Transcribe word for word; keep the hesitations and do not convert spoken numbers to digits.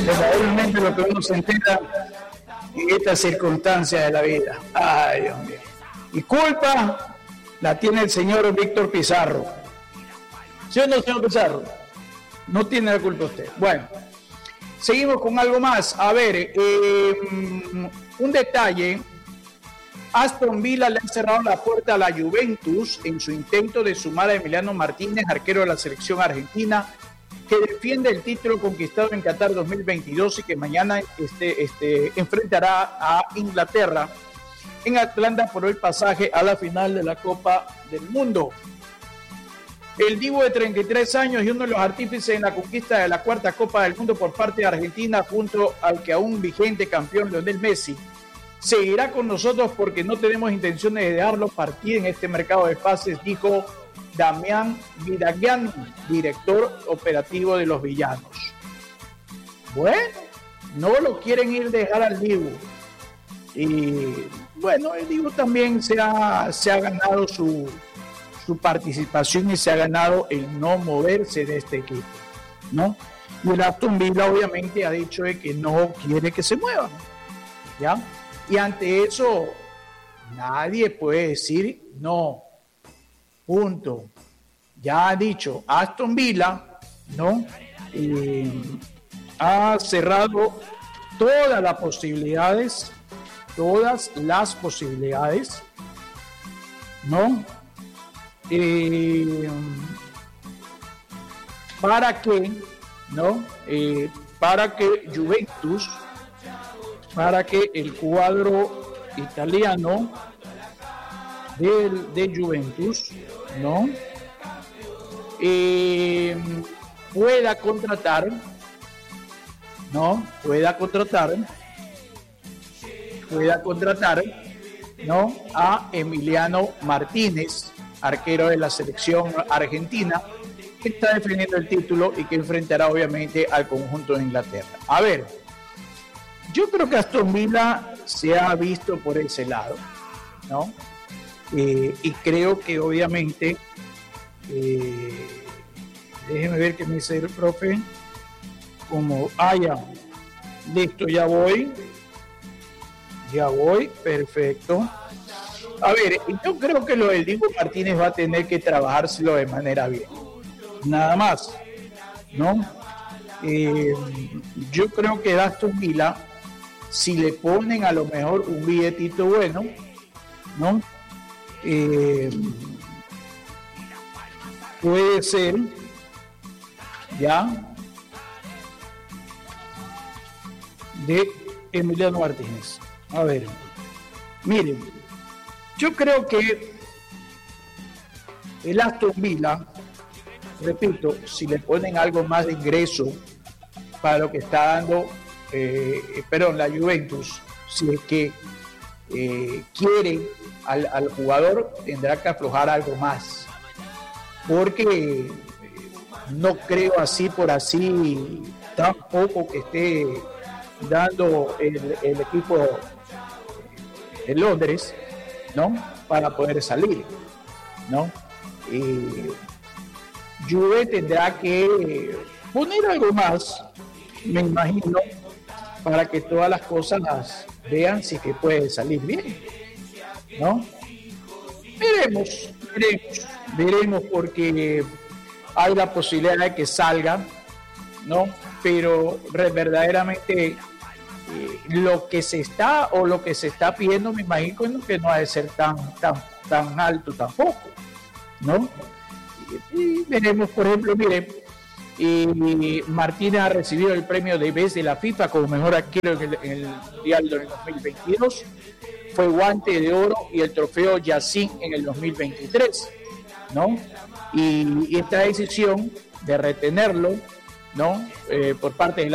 verdaderamente lo que uno se entera en esta circunstancia de la vida. Ay, Dios mío. Y culpa la tiene el señor Víctor Pizarro. ¿Sí o no, señor Pizarro? No tiene la culpa usted. Bueno, seguimos con algo más. A ver, eh, un detalle. Aston Villa le ha cerrado la puerta a la Juventus en su intento de sumar a Emiliano Martínez, arquero de la selección argentina, que defiende el título conquistado en Qatar dos mil veintidós y que mañana este, este, enfrentará a Inglaterra en Atlanta por el pasaje a la final de la Copa del Mundo. El Divo de treinta y tres años y uno de los artífices en la conquista de la cuarta Copa del Mundo por parte de Argentina, junto al que aún vigente campeón Lionel Messi, seguirá con nosotros porque no tenemos intenciones de dejarlo partir en este mercado de pases, dijo Damián Vidagiani, director operativo de los Villanos. Bueno, no lo quieren ir a dejar al Divo. Y bueno, el Divo también se ha, se ha ganado su, su participación y se ha ganado el no moverse de este equipo, ¿no? Y el Aston Villa obviamente ha dicho de que no quiere que se muevan, ¿ya? Y ante eso, nadie puede decir no. Punto. Ya ha dicho Aston Villa, ¿no? Eh, ha cerrado todas las posibilidades, todas las posibilidades, ¿no? Eh, para que, ¿no? Eh, para que Juventus, para que el cuadro italiano de, de Juventus, ¿no? Eh, pueda contratar, ¿no? Pueda contratar, pueda contratar, ¿no? A Emiliano Martínez, arquero de la selección argentina, que está defendiendo el título y que enfrentará obviamente al conjunto de Inglaterra. A ver, yo creo que Aston Villa se ha visto por ese lado, ¿no? Eh, y creo que obviamente, eh, déjeme ver qué me dice el profe, como, ah, ya, listo, ya voy, ya voy, perfecto. A ver, yo creo que lo del Divo Martínez va a tener que trabajárselo de manera bien, nada más, ¿no? Eh, yo creo que Aston Villa, si le ponen a lo mejor un billetito bueno, ¿no? Eh, puede ser, ya, de Emiliano Martínez. A ver, miren, yo creo que el Aston Villa, repito, si le ponen algo más de ingreso para lo que está dando, eh, perdón, la Juventus, si es que eh, quiere al, al jugador, tendrá que aflojar algo más, porque eh, no creo así por así tampoco que esté dando el, el equipo de Londres, ¿no? Para poder salir, ¿no? Y Juve tendrá que poner algo más, me imagino, para que todas las cosas las vean si que puede salir bien, ¿no? Veremos, veremos, veremos porque hay la posibilidad de que salga, ¿no? Pero verdaderamente eh, lo que se está o lo que se está pidiendo, me imagino que no ha de ser tan, tan, tan alto tampoco, ¿no? Y, y veremos, por ejemplo, miren, y Martínez ha recibido el premio de Best de la FIFA como mejor arquero en el, en el Mundial del dos mil veintidós, fue guante de oro y el trofeo Yacine en el dos mil veintitrés, ¿no? Y, y esta decisión de retenerlo, ¿no? Eh, por parte de la